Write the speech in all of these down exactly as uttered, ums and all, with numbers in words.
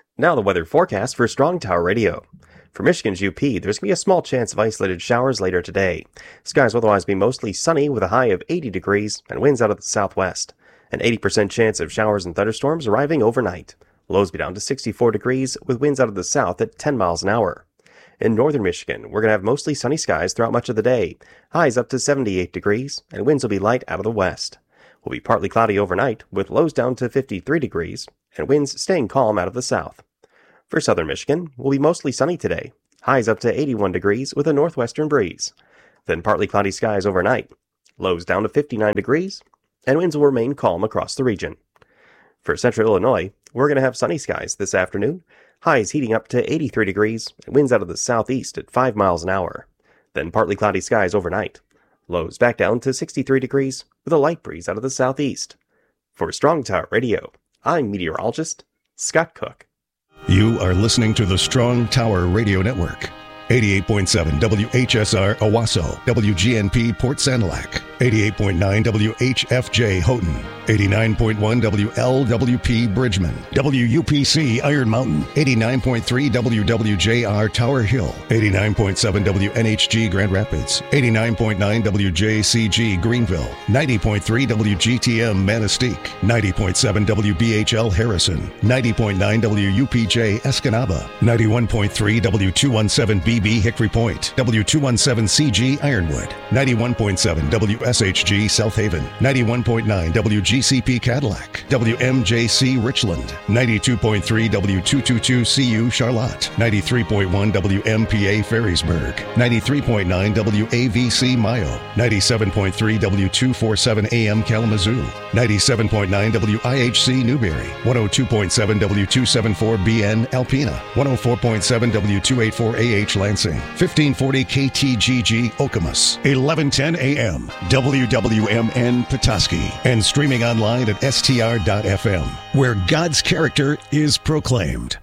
Now the weather forecast for Strong Tower Radio. For Michigan's U P, there's going to be a small chance of isolated showers later today. Skies will otherwise be mostly sunny with a high of eighty degrees and winds out of the southwest. An eighty percent chance of showers and thunderstorms arriving overnight. Lows be down to sixty-four degrees with winds out of the south at ten miles an hour. In northern Michigan, we're going to have mostly sunny skies throughout much of the day. Highs up to seventy-eight degrees and winds will be light out of the west. Will be partly cloudy overnight with lows down to fifty-three degrees and winds staying calm out of the south. For southern Michigan, will be mostly sunny today. Highs up to eighty-one degrees with a northwestern breeze. Then partly cloudy skies overnight. Lows down to fifty-nine degrees and winds will remain calm across the region. For central Illinois, we're going to have sunny skies this afternoon. Highs heating up to eighty-three degrees and winds out of the southeast at five miles an hour. Then partly cloudy skies overnight. Lows back down to sixty-three degrees with a light breeze out of the southeast. For Strong Tower Radio, I'm meteorologist Scott Cook. You are listening to the Strong Tower Radio Network. eighty-eight point seven W H S R Owasso, W G N P Port Sanilac, eighty-eight point nine W H F J Houghton, eighty-nine point one W L W P Bridgman, W U P C Iron Mountain, eighty-nine point three W W J R Tower Hill, eighty-nine point seven W N H G Grand Rapids, eighty-nine point nine W J C G Greenville, ninety point three W G T M Manistee, ninety point seven W B H L Harrison, ninety point nine W U P J Escanaba, ninety-one point three W two seventeen B B Hickory Point, W two seventeen C G Ironwood, ninety-one point seven W S H G South Haven, ninety-one point nine W G C P Cadillac, W M J C Richland, ninety-two point three W two twenty-two C U Charlotte, ninety-three point one W M P A Ferrisburg, ninety-three point nine W A V C Mayo, ninety-seven point three W two forty-seven A M Kalamazoo, ninety-seven point nine W I H C Newberry, one oh two point seven W two seventy-four B N Alpena, one oh four point seven W two eighty-four A H Lansing, fifteen forty K T G G Okemos, eleven ten A M W W M N Petoskey, and streaming online at S T R dot F M, where God's character is proclaimed.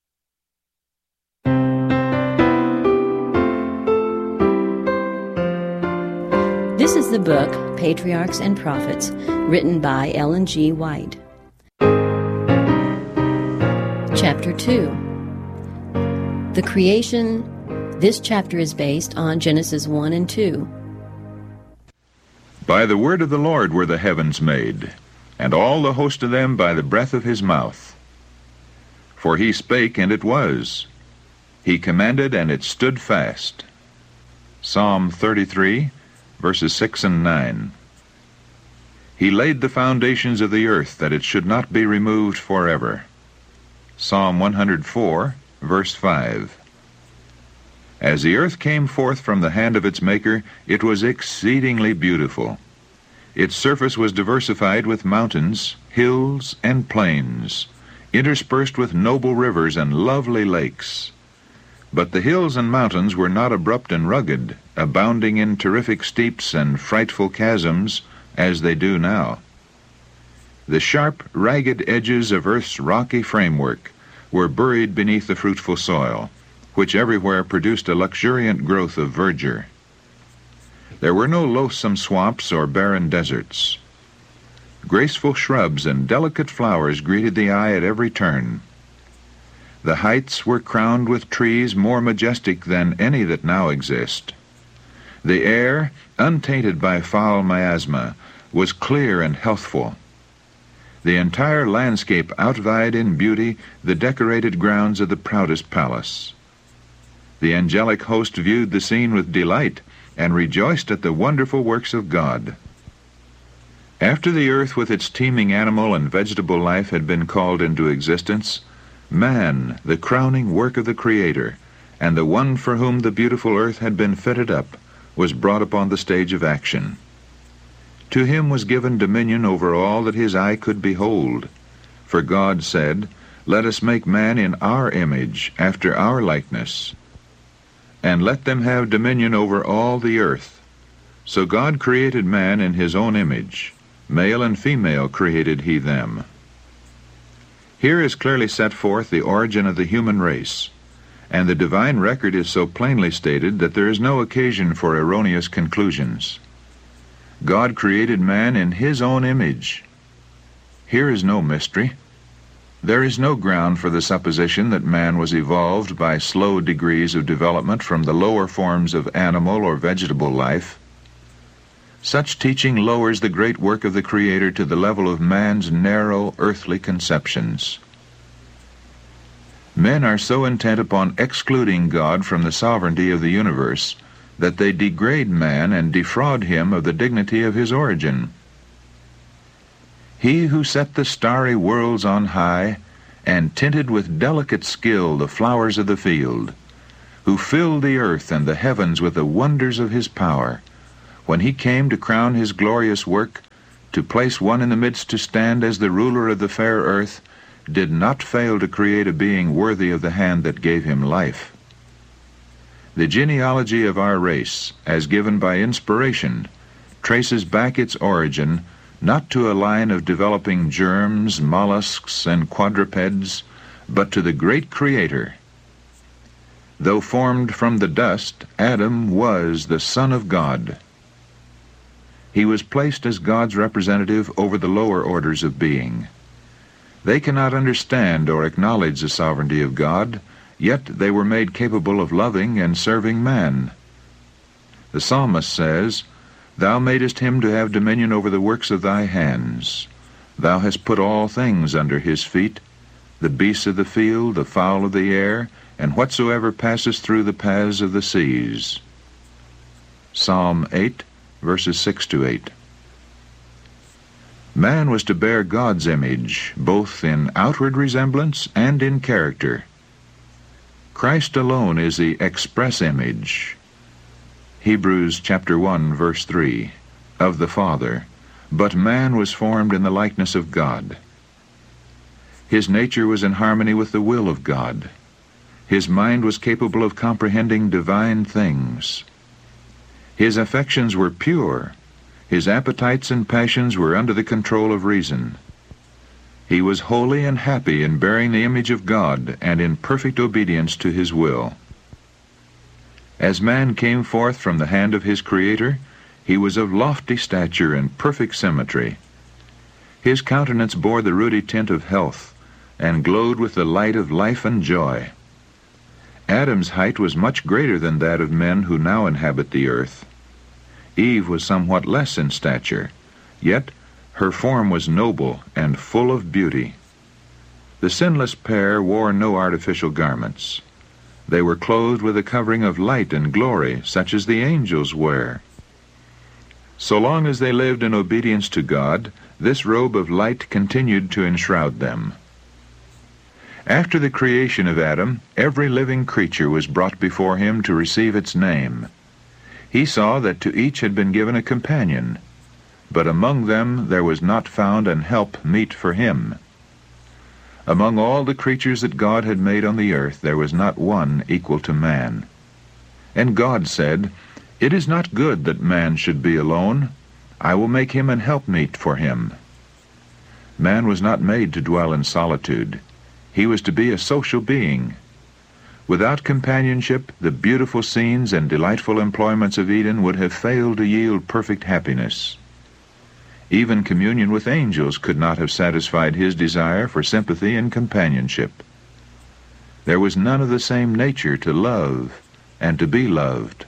This is the book, Patriarchs and Prophets, written by Ellen G. White. Chapter two. The Creation. This chapter is based on Genesis one and two. By the word of the Lord were the heavens made, and all the host of them by the breath of his mouth. For he spake, and it was. He commanded, and it stood fast. Psalm thirty-three, verses six and nine. He laid the foundations of the earth, that it should not be removed forever. Psalm one hundred four, verse five. As the earth came forth from the hand of its Maker, it was exceedingly beautiful. Its surface was diversified with mountains, hills, and plains, interspersed with noble rivers and lovely lakes. But the hills and mountains were not abrupt and rugged, abounding in terrific steeps and frightful chasms, as they do now. The sharp, ragged edges of earth's rocky framework were buried beneath the fruitful soil, which everywhere produced a luxuriant growth of verdure. There were no loathsome swamps or barren deserts. Graceful shrubs and delicate flowers greeted the eye at every turn. The heights were crowned with trees more majestic than any that now exist. The air, untainted by foul miasma, was clear and healthful. The entire landscape outvied in beauty the decorated grounds of the proudest palace. The angelic host viewed the scene with delight and rejoiced at the wonderful works of God. After the earth with its teeming animal and vegetable life had been called into existence, man, the crowning work of the Creator, and the one for whom the beautiful earth had been fitted up, was brought upon the stage of action. To him was given dominion over all that his eye could behold. For God said, "Let us make man in our image, after our likeness, and let them have dominion over all the earth." So God created man in his own image. Male and female created he them. Here is clearly set forth the origin of the human race, and the divine record is so plainly stated that there is no occasion for erroneous conclusions. God created man in his own image. Here is no mystery. There is no ground for the supposition that man was evolved by slow degrees of development from the lower forms of animal or vegetable life. Such teaching lowers the great work of the Creator to the level of man's narrow, earthly conceptions. Men are so intent upon excluding God from the sovereignty of the universe that they degrade man and defraud him of the dignity of his origin. He who set the starry worlds on high, and tinted with delicate skill the flowers of the field, who filled the earth and the heavens with the wonders of his power, when he came to crown his glorious work, to place one in the midst to stand as the ruler of the fair earth, did not fail to create a being worthy of the hand that gave him life. The genealogy of our race, as given by inspiration, traces back its origin not to a line of developing germs, mollusks, and quadrupeds, but to the great Creator. Though formed from the dust, Adam was the Son of God. He was placed as God's representative over the lower orders of being. They cannot understand or acknowledge the sovereignty of God, yet they were made capable of loving and serving man. The psalmist says, "Thou madest him to have dominion over the works of thy hands. Thou hast put all things under his feet, the beasts of the field, the fowl of the air, and whatsoever passes through the paths of the seas." Psalm eight, verses six to eight. Man was to bear God's image, both in outward resemblance and in character. Christ alone is the express image, Hebrews chapter one, verse three, of the Father, but man was formed in the likeness of God. His nature was in harmony with the will of God. His mind was capable of comprehending divine things. His affections were pure. His appetites and passions were under the control of reason. He was holy and happy in bearing the image of God and in perfect obedience to his will. As man came forth from the hand of his Creator, he was of lofty stature and perfect symmetry. His countenance bore the ruddy tint of health, and glowed with the light of life and joy. Adam's height was much greater than that of men who now inhabit the earth. Eve was somewhat less in stature, yet her form was noble and full of beauty. The sinless pair wore no artificial garments. They were clothed with a covering of light and glory, such as the angels wear. So long as they lived in obedience to God, this robe of light continued to enshroud them. After the creation of Adam, every living creature was brought before him to receive its name. He saw that to each had been given a companion, but among them there was not found an help meet for him. Among all the creatures that God had made on the earth, there was not one equal to man. And God said, "It is not good that man should be alone. I will make him an helpmeet for him." Man was not made to dwell in solitude. He was to be a social being. Without companionship, the beautiful scenes and delightful employments of Eden would have failed to yield perfect happiness. Even communion with angels could not have satisfied his desire for sympathy and companionship. There was none of the same nature to love and to be loved.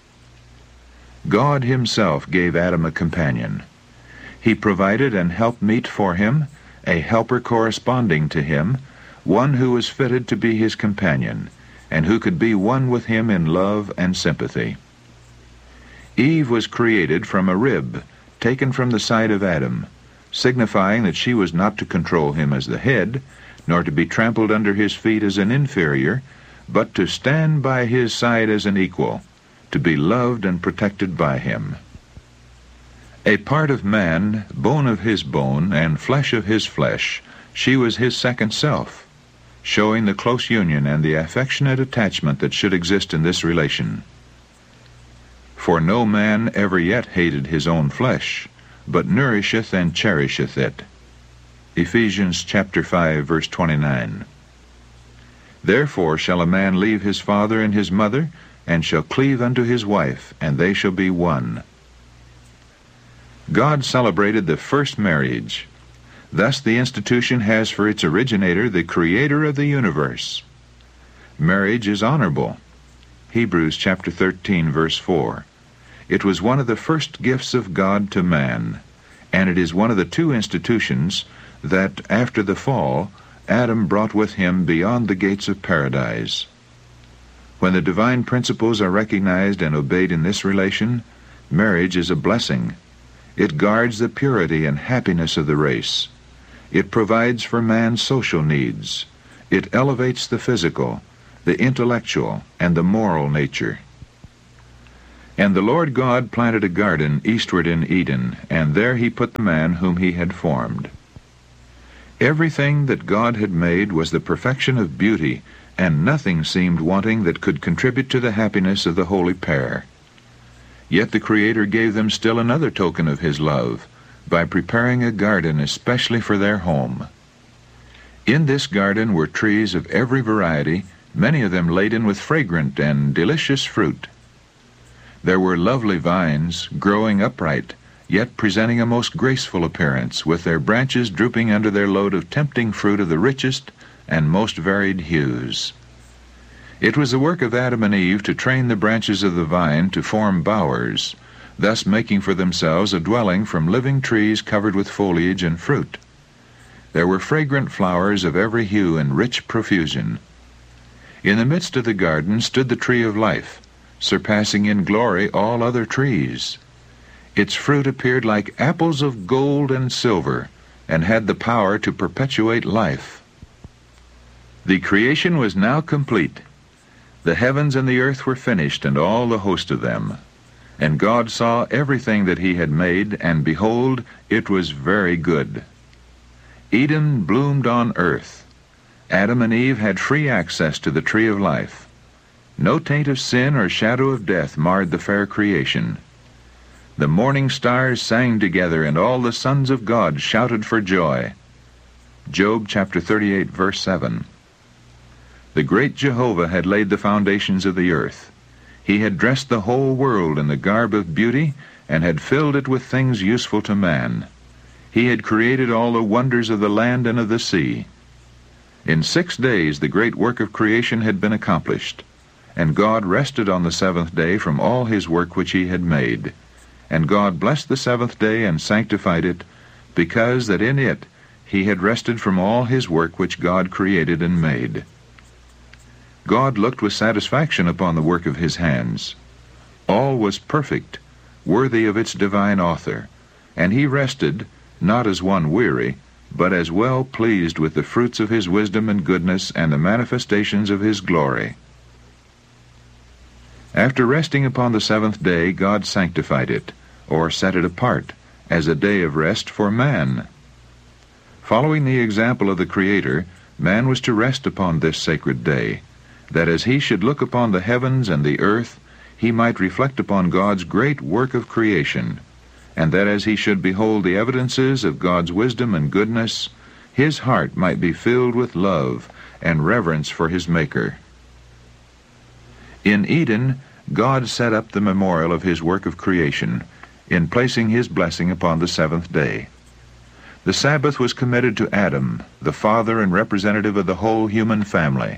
God himself gave Adam a companion. He provided an helpmeet for him, a helper corresponding to him, one who was fitted to be his companion, and who could be one with him in love and sympathy. Eve was created from a rib taken from the side of Adam, signifying that she was not to control him as the head, nor to be trampled under his feet as an inferior, but to stand by his side as an equal, to be loved and protected by him. A part of man, bone of his bone, and flesh of his flesh, she was his second self, showing the close union and the affectionate attachment that should exist in this relation. For no man ever yet hated his own flesh, but nourisheth and cherisheth it. Ephesians chapter five, verse twenty-nine. Therefore shall a man leave his father and his mother, and shall cleave unto his wife, and they shall be one. God celebrated the first marriage. Thus the institution has for its originator the Creator of the universe. Marriage is honorable. Hebrews chapter thirteen, verse four. It was one of the first gifts of God to man, and it is one of the two institutions that, after the fall, Adam brought with him beyond the gates of paradise. When the divine principles are recognized and obeyed in this relation, marriage is a blessing. It guards the purity and happiness of the race. It provides for man's social needs. It elevates the physical, the intellectual, and the moral nature. And the Lord God planted a garden eastward in Eden, and there he put the man whom he had formed. Everything that God had made was the perfection of beauty, and nothing seemed wanting that could contribute to the happiness of the holy pair. Yet the Creator gave them still another token of his love, by preparing a garden especially for their home. In this garden were trees of every variety, many of them laden with fragrant and delicious fruit. There were lovely vines, growing upright, yet presenting a most graceful appearance, with their branches drooping under their load of tempting fruit of the richest and most varied hues. It was the work of Adam and Eve to train the branches of the vine to form bowers, thus making for themselves a dwelling from living trees covered with foliage and fruit. There were fragrant flowers of every hue and rich profusion. In the midst of the garden stood the tree of life, surpassing in glory all other trees. Its fruit appeared like apples of gold and silver, and had the power to perpetuate life. The creation was now complete. The heavens and the earth were finished, and all the host of them. And God saw everything that he had made, and behold, it was very good. Eden bloomed on earth. Adam and Eve had free access to the tree of life. No taint of sin or shadow of death marred the fair creation. The morning stars sang together, and all the sons of God shouted for joy. Job chapter thirty-eight, verse seven. The great Jehovah had laid the foundations of the earth. He had dressed the whole world in the garb of beauty, and had filled it with things useful to man. He had created all the wonders of the land and of the sea. In six days the great work of creation had been accomplished, and God rested on the seventh day from all his work which he had made. And God blessed the seventh day and sanctified it, because that in it he had rested from all his work which God created and made. God looked with satisfaction upon the work of his hands. All was perfect, worthy of its divine author, and he rested, not as one weary, but as well pleased with the fruits of his wisdom and goodness and the manifestations of his glory. After resting upon the seventh day, God sanctified it, or set it apart, as a day of rest for man. Following the example of the Creator, man was to rest upon this sacred day, that as he should look upon the heavens and the earth, he might reflect upon God's great work of creation, and that as he should behold the evidences of God's wisdom and goodness, his heart might be filled with love and reverence for his Maker. In Eden, God set up the memorial of his work of creation, in placing his blessing upon the seventh day. The Sabbath was committed to Adam, the father and representative of the whole human family.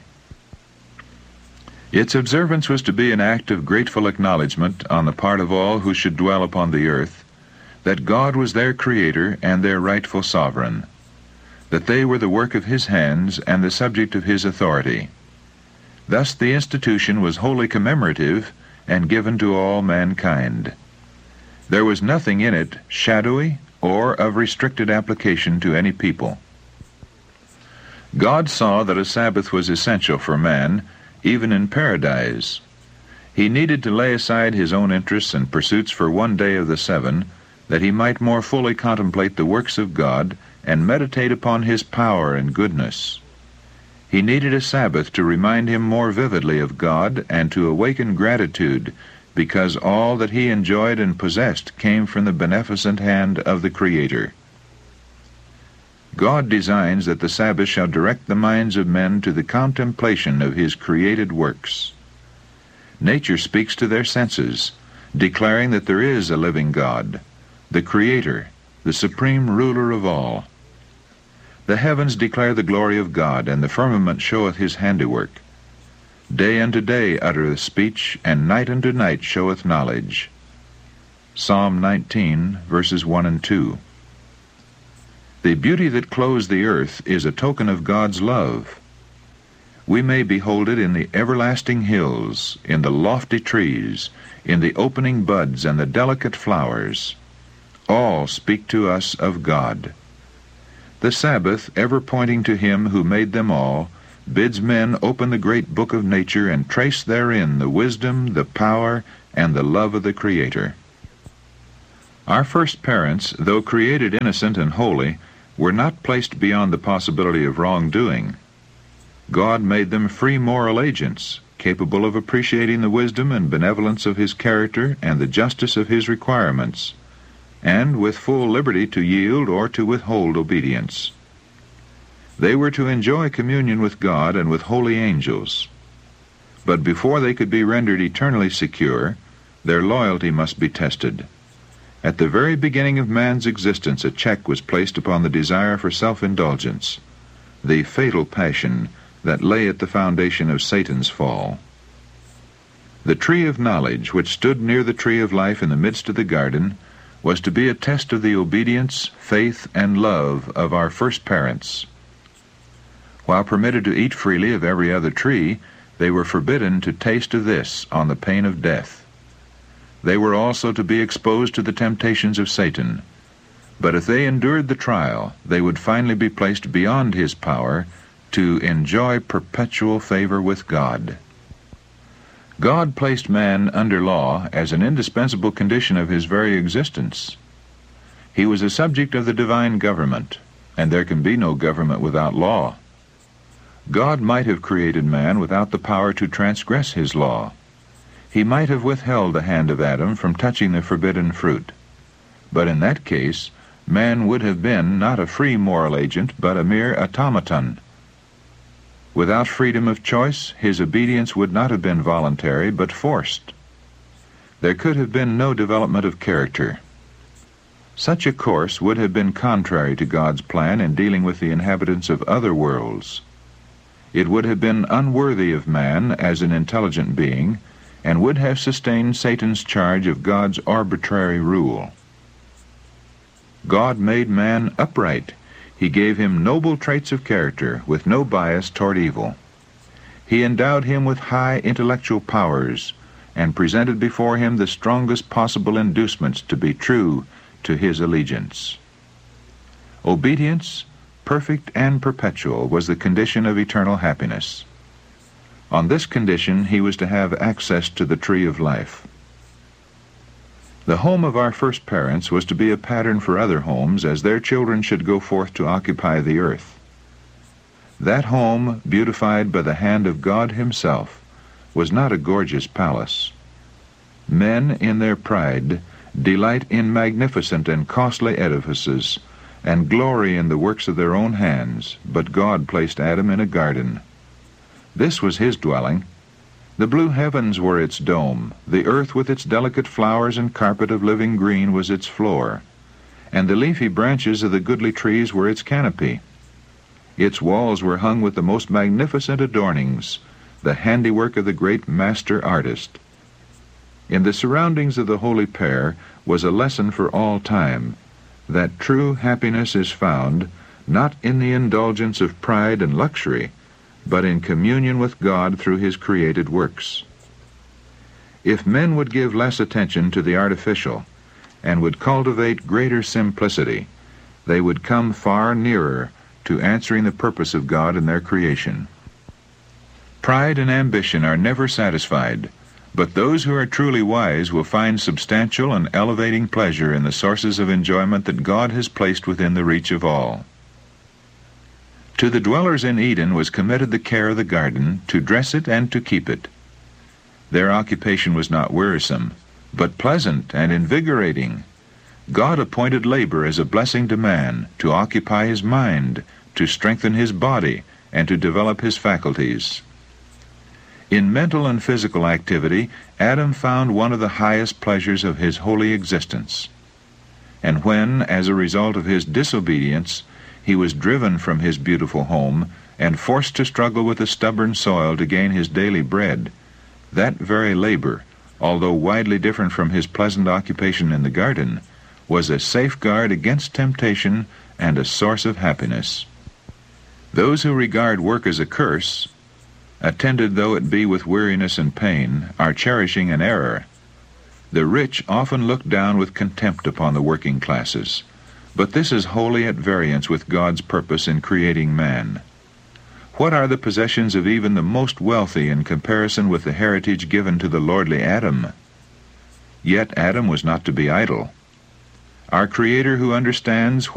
Its observance was to be an act of grateful acknowledgement on the part of all who should dwell upon the earth, that God was their Creator and their rightful sovereign, that they were the work of his hands and the subject of his authority. Thus the institution was wholly commemorative and given to all mankind. There was nothing in it shadowy or of restricted application to any people. God saw that a Sabbath was essential for man, even in paradise. He needed to lay aside his own interests and pursuits for one day of the seven, that he might more fully contemplate the works of God and meditate upon his power and goodness. He needed a Sabbath to remind him more vividly of God and to awaken gratitude, because all that he enjoyed and possessed came from the beneficent hand of the Creator. God designs that the Sabbath shall direct the minds of men to the contemplation of his created works. Nature speaks to their senses, declaring that there is a living God, the Creator, the supreme ruler of all. The heavens declare the glory of God, and the firmament showeth his handiwork. Day unto day uttereth speech, and night unto night showeth knowledge. Psalm nineteen, verses one and two. The beauty that clothes the earth is a token of God's love. We may behold it in the everlasting hills, in the lofty trees, in the opening buds and the delicate flowers. All speak to us of God. The Sabbath, ever pointing to him who made them all, bids men open the great book of nature and trace therein the wisdom, the power, and the love of the Creator. Our first parents, though created innocent and holy, were not placed beyond the possibility of wrongdoing. God made them free moral agents, capable of appreciating the wisdom and benevolence of his character and the justice of his requirements, and with full liberty to yield or to withhold obedience. They were to enjoy communion with God and with holy angels. But before they could be rendered eternally secure, their loyalty must be tested. At the very beginning of man's existence, a check was placed upon the desire for self-indulgence, the fatal passion that lay at the foundation of Satan's fall. The tree of knowledge, which stood near the tree of life in the midst of the garden, was to be a test of the obedience, faith, and love of our first parents. While permitted to eat freely of every other tree, they were forbidden to taste of this on the pain of death. They were also to be exposed to the temptations of Satan. But if they endured the trial, they would finally be placed beyond his power to enjoy perpetual favor with God. God placed man under law as an indispensable condition of his very existence. He was a subject of the divine government, and there can be no government without law. God might have created man without the power to transgress his law. He might have withheld the hand of Adam from touching the forbidden fruit. But in that case, man would have been not a free moral agent, but a mere automaton. Without freedom of choice, his obedience would not have been voluntary, but forced. There could have been no development of character. Such a course would have been contrary to God's plan in dealing with the inhabitants of other worlds. It would have been unworthy of man as an intelligent being, and would have sustained Satan's charge of God's arbitrary rule. God made man upright. He gave him noble traits of character, with no bias toward evil. He endowed him with high intellectual powers, and presented before him the strongest possible inducements to be true to his allegiance. Obedience, perfect and perpetual, was the condition of eternal happiness. On this condition he was to have access to the tree of life. The home of our first parents was to be a pattern for other homes, as their children should go forth to occupy the earth. That home, beautified by the hand of God himself, was not a gorgeous palace. Men, in their pride, delight in magnificent and costly edifices, and glory in the works of their own hands, but God placed Adam in a garden. This was his dwelling. The blue heavens were its dome, the earth with its delicate flowers and carpet of living green was its floor, and the leafy branches of the goodly trees were its canopy. Its walls were hung with the most magnificent adornings, the handiwork of the great master artist. In the surroundings of the holy pair was a lesson for all time, that true happiness is found not in the indulgence of pride and luxury, but in communion with God through his created works. If men would give less attention to the artificial, and would cultivate greater simplicity, they would come far nearer to answering the purpose of God in their creation. Pride and ambition are never satisfied, but those who are truly wise will find substantial and elevating pleasure in the sources of enjoyment that God has placed within the reach of all. To the dwellers in Eden was committed the care of the garden, to dress it and to keep it. Their occupation was not wearisome, but pleasant and invigorating. God appointed labor as a blessing to man, to occupy his mind, to strengthen his body, and to develop his faculties. In mental and physical activity, Adam found one of the highest pleasures of his holy existence. And when, as a result of his disobedience, he was driven from his beautiful home and forced to struggle with the stubborn soil to gain his daily bread. That very labor, although widely different from his pleasant occupation in the garden, was a safeguard against temptation and a source of happiness. Those who regard work as a curse, attended though it be with weariness and pain, are cherishing an error. The rich often look down with contempt upon the working classes, but this is wholly at variance with God's purpose in creating man. What are the possessions of even the most wealthy in comparison with the heritage given to the lordly Adam? Yet Adam was not to be idle. Our Creator, who understands